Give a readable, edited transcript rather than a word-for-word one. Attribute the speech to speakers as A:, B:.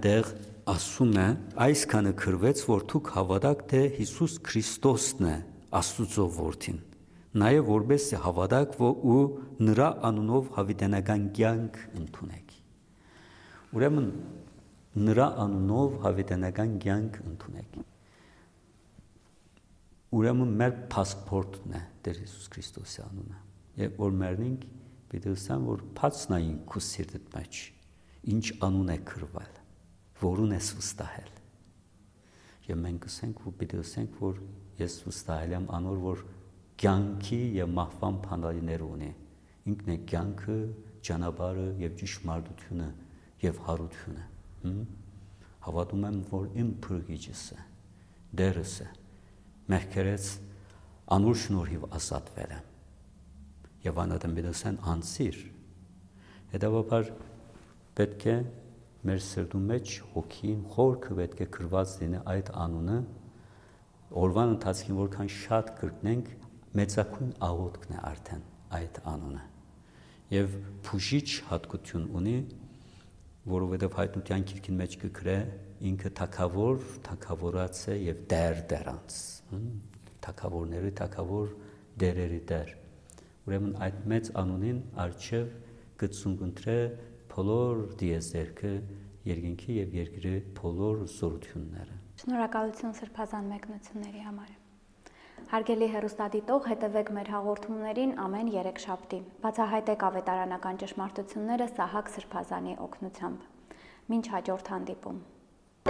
A: դեղ ասում է այսքանը քրվեց, որ դուք հավատաք, թե Հիսուս Քրիստոսն է Աստծո որդին, նաև որպես հավատաք ու նրա անունով հավիտենական կյանք ընդունեք։ Ուրեմն նրա անունով հավիտենական կյանք ընդունեք։ Ուրեմն մեր փասպորտն է Տեր Հիսուս Քրիստոսի անունը։ Եվ որ մերնինք պիտի ասեմ, որ փածնային քո սիրտդ մեջ ինչ անուն է քրվել, որուն ես վստահել։ Եվ մենք ասենք, որ պիտի ասենք, որ ես վստահել եմ անոր, որ կյանքի եւ մահվան փանալիներ ունի։ Ինքն է կյանքը, ճանապարհը եւ ճշմարտությունը եւ հարությունը։ Հավատում եմ, որ իմ փրկիչս է, Դերս է, մեղքերից անոր շնորհիվ ազատվել եմ։ Եվ անատեմ բիդոսեն անսիր։ Հետևաբար պետք է մեր սրտում մեջ հոգին խորքը պետք է գրված լինի այդ անունը, օրվան ընթացքին որքան շատ կրկնենք, մեծակույն աղոթքն է արդեն այդ անունը։ Եվ փուժիչ հատկություն ունի, որովհետև հայտնության գիրքին մեջ կգրե ինքը թագավոր, թագավորած է եւ դերանց, թագավորների թագավոր, դերերի դեր։ Ուրեմն այդ մեծ անունին արչև գծունգընտրե բոլոր դիեզերքը, երկինքի եւ երկրի բոլոր զորությունները։
B: Շնորհակալություն սրբազան մեկնությունների համար։ Հարգելի հեռուստադիտող, հետևեք մեր հաղորդումներին ամեն երեքշաբթի։ Բացահայտեք ավետարանական ճշմարտությունները Սահակ Սրբազանի օգնությամբ։ Մինչ հաջորդ հանդիպում։